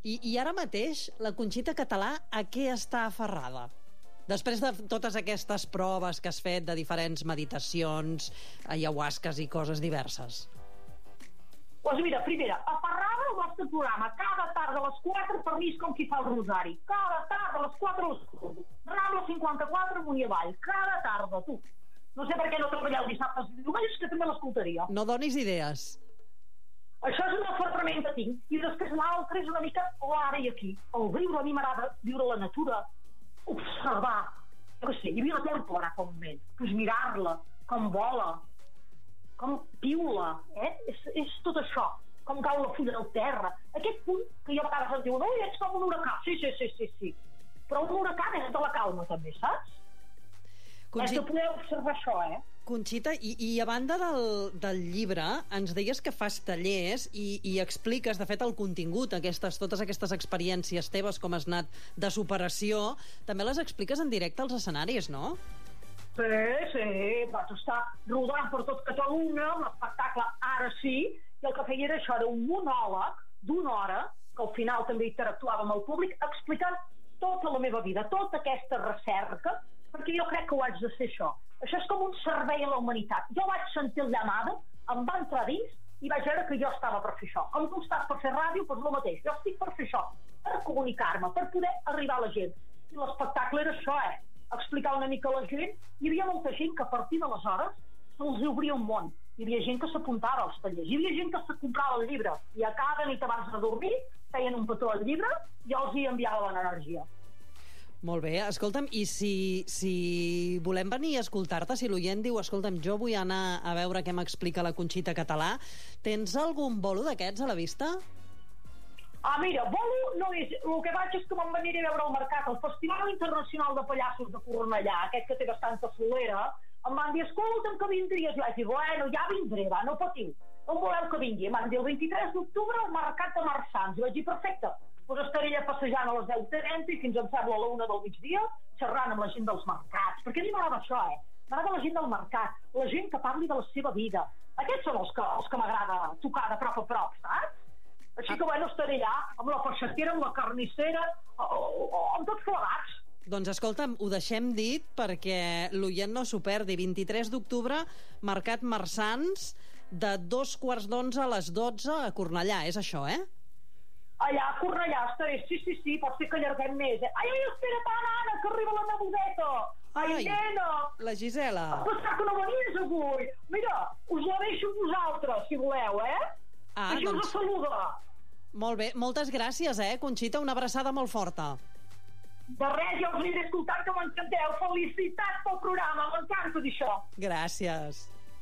I ara mateix, la Conxita Català a què està aferrada? Després de totes aquestes proves que has fet de diferents meditacions, ayahuasques i coses diverses. Doncs mira, primera, aferrada al vostre programa. Cada tarda a les 4 per mi és com qui fa el rosari. Cada tarda a les 4 Rambla 54 amunt i avall. Cada tarda, tu. No sé per què no treballeu dissabtes i diumenges, que també l'escoltaria. No donis idees. Això és un aferrament que tinc. I després l'altre és una mica l'ara i aquí. El viure, a mi m'agrada viure la natura, observar. Jo què sé, hi havia la tèmpora fa un moment. Pues mirar-la, com vola, com piula, és tot això, com cau la fulla del terra. Aquest punt que jo a vegades em diuen, oi, ets com un huracà. Sí. Però un huracà és de la calma, també, saps? És que podeu observar això, Conxita, i a banda del llibre, ens deies que fas tallers i expliques, de fet, el contingut, totes aquestes experiències teves, com has anat de superació, també les expliques en directe als escenaris, no? Sí, vaig estar rodant per tot Catalunya, un espectacle Ara sí, i el que feia era això, era un monòleg d'una hora, que al final també interactuava amb el públic, explicant tota la meva vida, tota aquesta recerca, perquè jo crec que ho haig de ser això. Això és com un servei a la humanitat. Jo vaig sentir el llamada, em va entrar dins i vaig veure que jo estava per fer això. Com tu estàs per fer ràdio, doncs el mateix. Jo estic per fer això, per comunicar-me, per poder arribar a la gent. I l'espectacle era això, explicar una mica a la gent. Hi havia molta gent que a partir d'aleshores se'ls obria un món. Hi havia gent que s'apuntava als tallers, hi havia gent que se comprava el llibre i a cada nit abans de dormir feien un petó al llibre i els hi enviava l'energia. Molt bé, escolta'm, i si volem venir a escoltar-te, si l'oient diu, escolta'm, jo vull anar a veure què m'explica la Conxita Català, tens algun bolo d'aquests a la vista? Mira, bolo no és... El que vaig és que me'n aniré a veure al mercat. El Festival Internacional de Pallassos de Cornellà, aquest que té bastanta solera, em van dir, escolta'm, que vindries. I vaig dir, bueno, ja vindré, va, no patiu. On voleu que vingui? Em van dir, el 23 d'octubre al Mercat de Marsans. I vaig dir, perfecte, doncs estaré allà passejant a les 10:30 i fins em sembla a la 1 del migdia, xerrant amb la gent dels mercats. Perquè a mi m'agrada això, M'agrada la gent del mercat, la gent que parli de la seva vida. Aquests són els que m'agrada tocar de prop a prop, saps? Així que, bueno, estaré allà amb la peixatera, amb la carnissera, amb tots plegats. Doncs escolta'm, ho deixem dit perquè l'oient no s'ho perdi. 23 d'octubre, Mercat Marsans, de 2:15 a les 12 a Cornellà, és això, Allà a Cornellà estaré, sí, pot ser que allarguem més, Ai, espera't, Anna, que arriba la nebudeta! Ai, nena! La Gisela! Pensar que no venies avui! Mira, us la deixo vosaltres, si voleu, Així us saluda! Molt bé, moltes gràcies, Conxita, una abraçada molt forta. De res, jo us aniré escoltant, que m'encanteu. Felicitats pel programa, m'encanta dir això. Gràcies.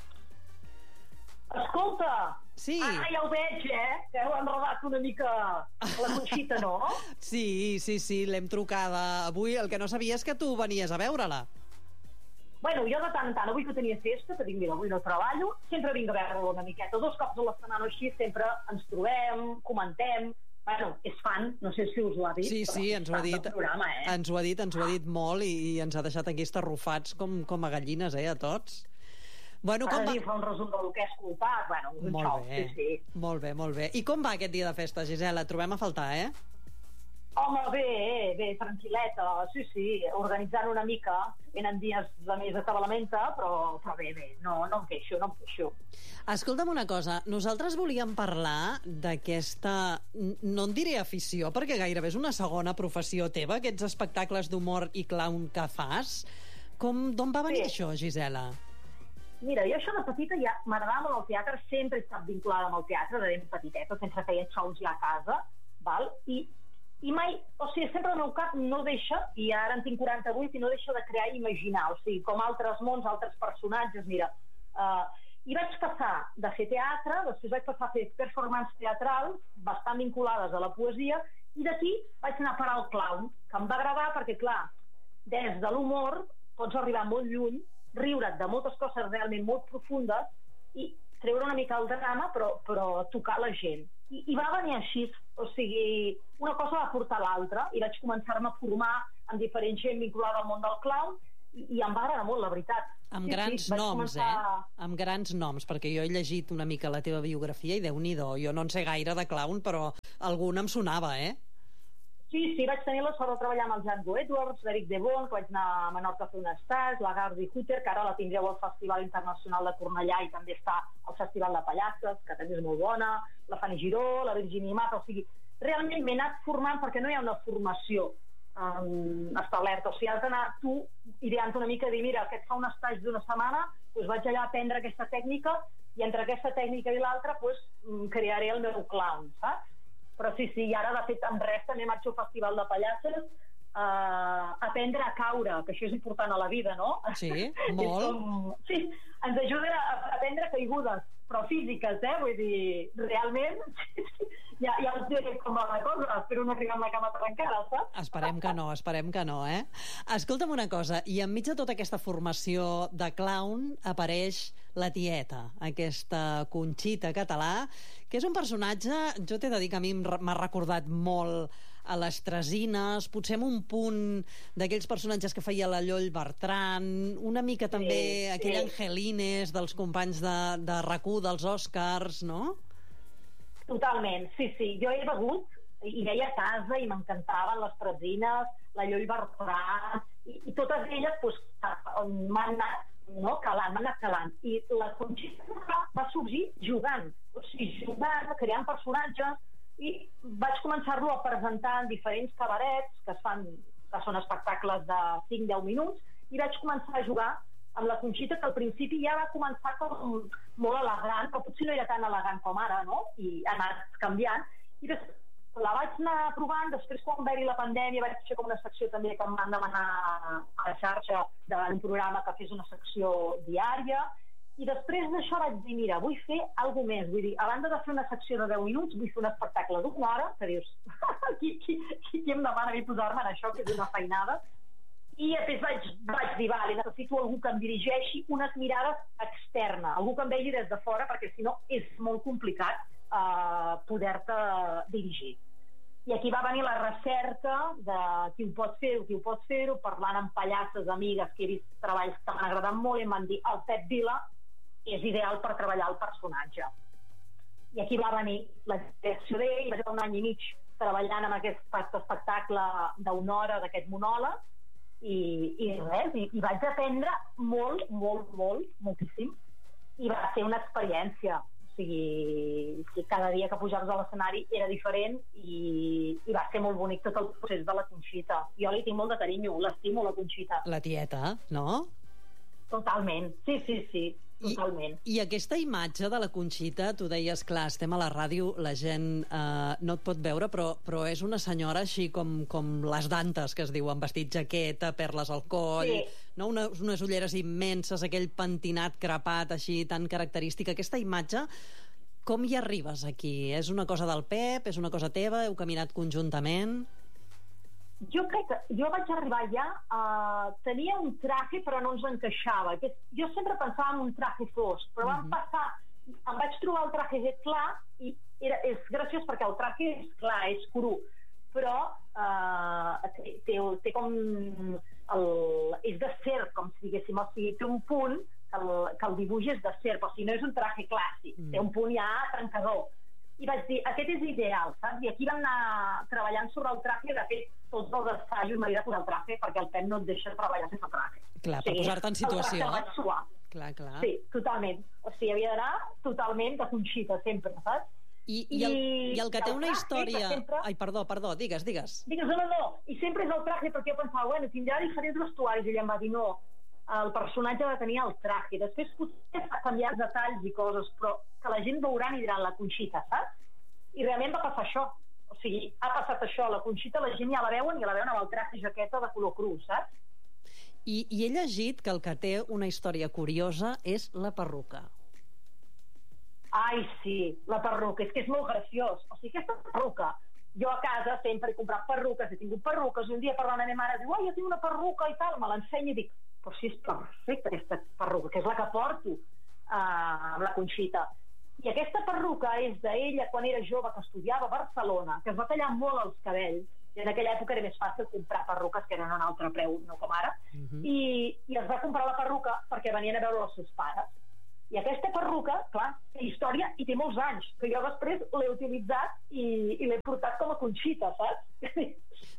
Escolta, sí. Ara ja ho veig, que heu enredat una mica la Conxita, no? Sí, l'hem trucada avui. El que no sabia és que tu venies a veure-la. Bueno, jo de tant en tant, avui que tenia festa, que dic, mira, avui no treballo, sempre vinc a veure-la una miqueta. 2 cops a la setmana així, sempre ens trobem, comentem. Bueno, és fan, no sé si us ho ha dit. Sí, ens ho ha dit. Programa, ens ho ha dit molt i ens ha deixat aquí estarrufats com a gallines, a tots. Bueno, fa un resum del que he escoltat. Bueno, molt bé, sí. Molt bé. I com va aquest dia de festa, Gisela? Et trobem a faltar, Home, bé, tranquil·leta, sí, organitzant una mica, venen dies de més atabalamenta, però bé, no em queixo. Escolta'm una cosa, nosaltres volíem parlar d'aquesta, no en diré afició, perquè gairebé és una segona professió teva, aquests espectacles d'humor i clown que fas. D'on va venir això, Gisela? Mira, jo això de petita ja m'agradava molt el teatre, sempre he estat vinculada amb el teatre, de ben petiteta, sempre feia shows ja a casa, val? I mai, sempre el meu cap no deixa, i ara en tinc 48, i no deixa de crear i imaginar, com altres mons, altres personatges, mira. I vaig passar de fer teatre, després vaig passar a fer performances teatrals, bastant vinculades a la poesia, i d'aquí vaig anar a parar al clown, que em va agradar perquè, clar, des de l'humor pots arribar molt lluny, riure't de moltes coses realment molt profundes, i treure una mica el drama, però tocar la gent. I va venir així, una cosa va portar l'altra, i vaig començar-me a formar amb diferent gent vinculada al món del clown, i em va agradar molt, la veritat. Amb grans noms, Amb grans noms, perquè jo he llegit una mica la teva biografia i Déu-n'hi-do, jo no en sé gaire de clown, però algun em sonava, Sí, vaig tenir la sort de treballar amb el Django Edwards, l'Eric de Bon, que vaig anar a Menorca a fer un estat, la Gardi Hutter, que ara la tindreu al Festival Internacional de Cornellà i també està al Festival de Pallasses, que també és molt bona, la Fanny Giró, la Virginia Mata, o sigui, realment m'he anat formant perquè no hi ha una formació establerta, o sigui, has d'anar tu ideant una mica i dir, mira, aquest fa un estatge d'una setmana, doncs vaig allà a aprendre aquesta tècnica i entre aquesta tècnica i l'altra crearé el meu clown, saps? Però sí, i ara, de fet, en res també marxo al Festival de Pallasses a aprendre a caure, que això és important a la vida, no? Sí, molt. Sí, ens ajuden a aprendre caigudes, però físiques, vull dir, realment ja us diré com va la cosa, espero no arribar amb la cama trencada, saps? Esperem que no, eh? Escolta'm una cosa, i enmig de tota aquesta formació de clown apareix la tieta, aquesta Conxita Català, que és un personatge, jo t'he de dir que a mi m'ha recordat molt a les Tresines, potser amb un punt d'aquells personatges que feia la Lloll Bertran, una mica també aquell Angelines dels companys de RAC1, dels Oscars, no? Totalment, sí. Jo he begut i veia a casa i m'encantaven les Tresines, la Lloll Bertran, i totes elles m'han anat calant. I la Conxita va sorgir jugant, o sigui, jugant, creant personatges, i vaig començar-lo a presentar en diferents cabarets que són espectacles de 5-10 minuts, i vaig començar a jugar amb la Conxita, que al principi ja va començar com molt elegant, però potser no era tan elegant com ara, no? I ha anat canviant, i la vaig anar provant. Després, quan va haver-hi la pandèmia, vaig fer com una secció també que em van demanar a la xarxa d'un programa que fes una secció diària, i després d'això vaig dir, mira, vull fer alguna més, vull dir, a banda de fer una secció de 10 minuts, vull fer un espectacle d'una hora, que dius, qui em demana a mi posar-me en això, que és una feinada, i després vaig dir, vale, necessito algú que em dirigeixi unes mirades externes, algú que em vegi des de fora, perquè si no és molt complicat poder-te dirigir. I aquí va venir la recerca de qui ho pot fer-ho, parlant amb pallasses, amigues, que he vist treballs que m'han agradat molt, i em van dir, el Pep Vila és ideal per treballar el personatge. I aquí va venir la direcció d'ell, vaig estar un any i mig treballant amb aquest espectacle d'una hora, d'aquest monòleg, i res, i vaig aprendre moltíssim, i va ser una experiència. O sigui, cada dia que pujaves a l'escenari era diferent, i va ser molt bonic tot el procés de la Conxita. Jo li tinc molt de carinyo, l'estimo, la Conxita. La tieta, no? Totalment, sí, totalment. I aquesta imatge de la Conxita, tu deies, clar, estem a la ràdio, la gent no et pot veure, però és una senyora així com les Dantes, que es diu, amb vestit jaqueta, perles al coll, no? Unes ulleres immenses, aquell pentinat crepat així tan característic. Aquesta imatge, com hi arribes aquí? És una cosa del Pep? És una cosa teva? Heu caminat conjuntament? Jo crec que jo vaig arribar ja tenia un traje però no ens encaixava. Jo sempre pensava en un traje fosc, però em vaig trobar el traje clar, i és graciós perquè el traje és clar, és cru, però té com és de serp, com si diguéssim, o sigui, té un punt que el dibuix és de serp, o sigui, no és un traje clàssic, té un punt ja trencador. I vaig dir, aquest és ideal, saps? I aquí vam anar treballant sobre el traje. De fet, tots els assajos m'havia de posar el traje, perquè el Pep no et deixa treballar sense traje. Clar, per posar-te en situació. El traje el vaig suar. Clar. Sí, totalment. O sigui, havia d'anar totalment de Conxita, sempre, saps? I el que té una història... Sempre... Ai, perdó, digues. Digues, no. I sempre és el traje, perquè jo pensava, bueno, tindrà diferents vestuaris, i ella em va dir, no, el personatge va tenir el traje. Després potser ha canviat detalls i coses, però que la gent veuran i diran la Conxita, saps? I realment va passar això. O sigui, ha passat això. La Conxita, la gent ja la veuen, i la veuen amb el traje i jaqueta de color cru, saps? I he llegit que el que té una història curiosa és la perruca. Ai, sí, la perruca. És que és molt graciós. O sigui, aquesta perruca... Jo a casa sempre he comprat perruques, he tingut perruques, i un dia parlant amb la meva mare, diu, jo tinc una perruca i tal, me l'ensenya, i dic, però si és perfecta aquesta perruca, que és la que porto amb la Conxita. I aquesta perruca és d'ella quan era jove, que estudiava a Barcelona, que es va tallar molt els cabells, i en aquella època era més fàcil comprar perruques, que eren a un altre preu, no com ara, i es va comprar la perruca perquè venien a veure els seus pares. I aquesta perruca, clar, té història i té molts anys, que jo després l'he utilitzat i l'he portat com a Conxita, saps?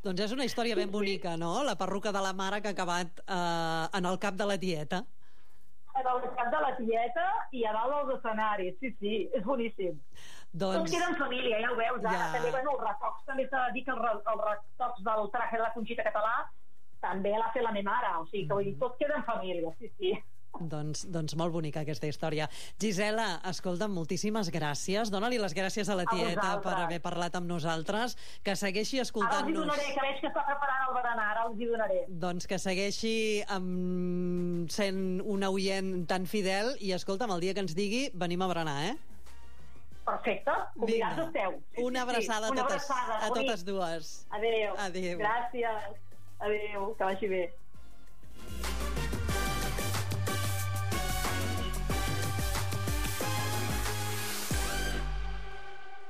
Doncs és una història ben bonica, no? La perruca de la mare que ha acabat en el cap de la tieta. En el cap de la tieta i a dalt dels escenaris. Sí, és boníssim. Tot queda en família, ja ho veus. També, bueno, els retocs, també s'ha de dir que els retocs del traje de la Conxita Català també l'ha fet la meva mare, o sigui que vull dir, tot queda en família, sí. Doncs molt bonica aquesta història. Gisela, escolta, moltíssimes gràcies. Dóna-li les gràcies a la tieta per haver parlat amb nosaltres. Que segueixi escoltant-nos. Ara els hi donaré, que veig que està preparant el berenar, ara els hi donaré. Doncs que segueixi sent una oient tan fidel i, escolta'm, el dia que ens digui, venim a berenar, Perfecte, convidats esteu. Una abraçada a totes dues. Adéu. Gràcies. Adéu, que vagi bé.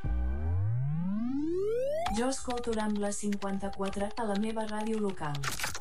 Jo escolto Rambla 54 a la meva ràdio local.